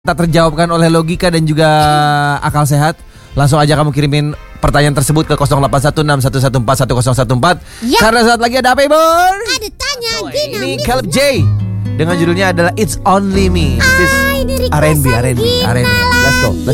tak terjawabkan oleh logika dan juga akal sehat, langsung aja kamu kirimin pertanyaan tersebut ke 081611411014. Ya. Karena saat lagi ada apa, Ibon? Ada tanya Ini dinamis. Caleb J dengan judulnya adalah It's Only Me. This is ini R&B, requestan R&B, R&B. Gina Let's go.